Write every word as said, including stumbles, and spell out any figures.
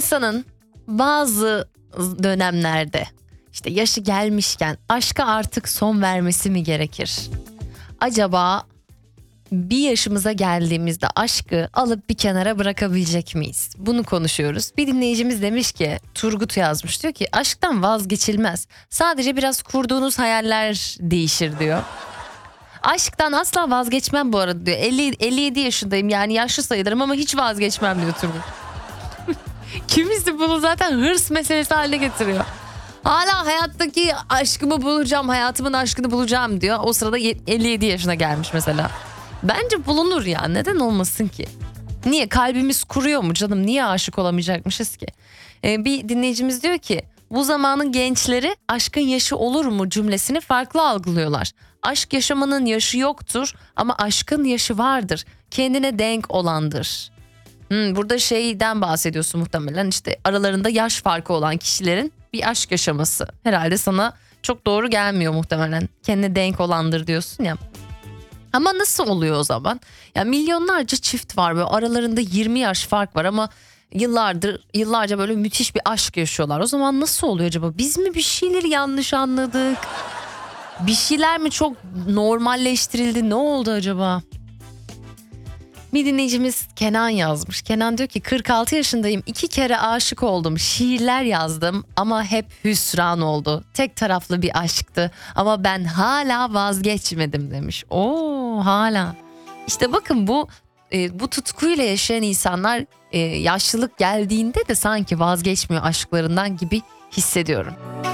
İnsanın bazı dönemlerde işte yaşı gelmişken aşka artık son vermesi mi gerekir? Acaba bir yaşımıza geldiğimizde aşkı alıp bir kenara bırakabilecek miyiz? Bunu konuşuyoruz. Bir dinleyicimiz demiş ki, Turgut yazmış, diyor ki aşktan vazgeçilmez. Sadece biraz kurduğunuz hayaller değişir diyor. Aşktan asla vazgeçmem bu arada diyor. elli, elli yedi yaşındayım, yani yaşlı sayılırım ama hiç vazgeçmem diyor Turgut. Kimisi bunu zaten hırs meselesi haline getiriyor. Hala hayattaki aşkımı bulacağım, hayatımın aşkını bulacağım diyor. O sırada elli yedi yaşına gelmiş mesela. Bence bulunur ya, neden olmasın ki? Niye, kalbimiz kuruyor mu canım, niye aşık olamayacakmışız ki? Ee, bir dinleyicimiz diyor ki bu zamanın gençleri aşkın yaşı olur mu cümlesini farklı algılıyorlar. Aşk yaşamanın yaşı yoktur ama aşkın yaşı vardır. Kendine denk olandır. Hmm, burada şeyden bahsediyorsun muhtemelen, işte aralarında yaş farkı olan kişilerin bir aşk yaşaması. Herhalde sana çok doğru gelmiyor muhtemelen. Kendine denk olandır diyorsun ya. Ama nasıl oluyor o zaman? Ya milyonlarca çift var böyle, aralarında yirmi yaş fark var ama yıllardır yıllarca böyle müthiş bir aşk yaşıyorlar. O zaman nasıl oluyor acaba? Biz mi bir şeyleri yanlış anladık? Bir şeyler mi çok normalleştirildi? Ne oldu acaba? Bir dinleyicimiz Kenan yazmış. Kenan diyor ki kırk altı yaşındayım. iki kere aşık oldum. Şiirler yazdım ama hep hüsran oldu. Tek taraflı bir aşktı ama ben hala vazgeçmedim demiş. Oo, hala. İşte bakın bu e, bu tutkuyla yaşayan insanlar e, yaşlılık geldiğinde de sanki vazgeçmiyor aşklarından gibi hissediyorum.